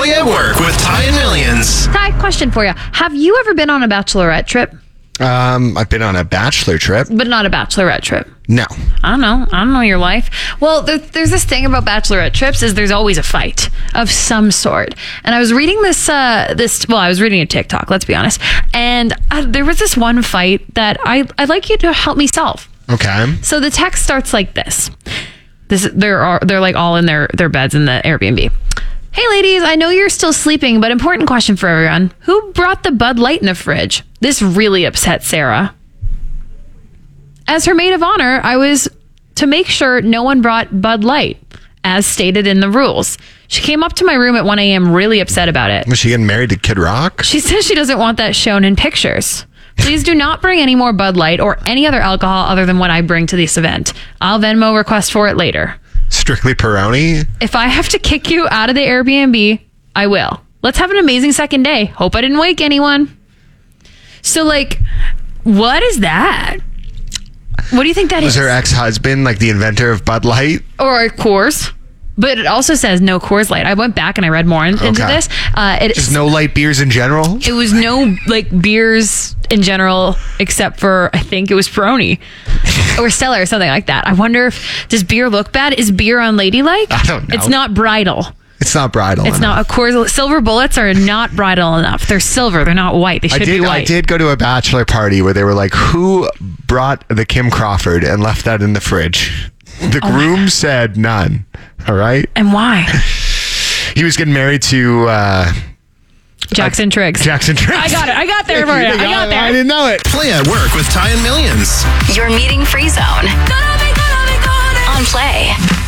Play at Work with Ty and Millions. Ty, question for you. Have you ever been on a bachelorette trip? I've been on a bachelor trip. But not a bachelorette trip. No. I don't know your life. Well, there's this thing about bachelorette trips is there's always a fight of some sort. And I was reading I was reading a TikTok, let's be honest. And there was this one fight that I'd like you to help me solve. Okay. So the text starts like this. They're like all in their beds in the Airbnb. Hey ladies, I know you're still sleeping, but important question for everyone. Who brought the Bud Light in the fridge? This really upset Sarah. As her maid of honor, I was to make sure no one brought Bud Light, as stated in the rules. She came up to my room at 1 a.m. really upset about it. Was she getting married to Kid Rock? She says she doesn't want that shown in pictures. Please do not bring any more Bud Light or any other alcohol other than what I bring to this event. I'll Venmo request for it later. Strictly Peroni? If I have to kick you out of the Airbnb, I will. Let's have an amazing second day. Hope I didn't wake anyone. So, like, what is that? What do you think that is? Was her ex-husband like the inventor of Bud Light? Or Coors. But it also says no Coors Light. I went back and I read more into this. Just no light beers in general? It was no like beers in general, except for I think it was Peroni or Stella or something like that. I wonder does beer look bad? Is beer unladylike? I don't know. It's not bridal. It's not bridal. It's enough. not. A Coors Silver bullets are not bridal enough. They're silver. They're not white. They should be white. I did go to a bachelor party where they were like, "Who brought the Kim Crawford and left that in the fridge?" The groom said none. All right. And why? He was getting married to Jackson Triggs. Jackson Triggs. I got it. I got there for you. I got there. I didn't know it. Play at Work with Ty and Millions. Your meeting free zone on Play.